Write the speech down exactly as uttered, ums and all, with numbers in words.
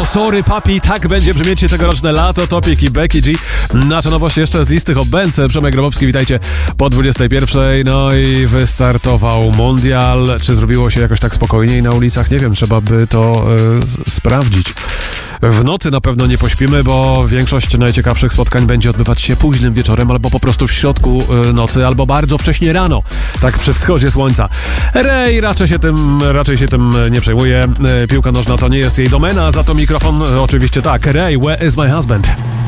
Sorry Papi, tak będzie brzmieć tegoroczne lato, Topic i Becky G. Nasza nowość jeszcze z listy Hobbence. Przemek Grabowski, witajcie po dwudziestej pierwszej. No i wystartował mundial. Czy zrobiło się jakoś tak spokojniej na ulicach? Nie wiem, trzeba by to y, sprawdzić. W nocy na pewno nie pośpimy, bo większość najciekawszych spotkań będzie odbywać się późnym wieczorem, albo po prostu w środku y, nocy, albo bardzo wcześnie rano, tak przy wschodzie słońca. Ray raczej się tym, raczej się tym nie przejmuje. Y, piłka nożna to nie jest jej domena, za to mikrofon y, oczywiście tak. Ray, where is my husband?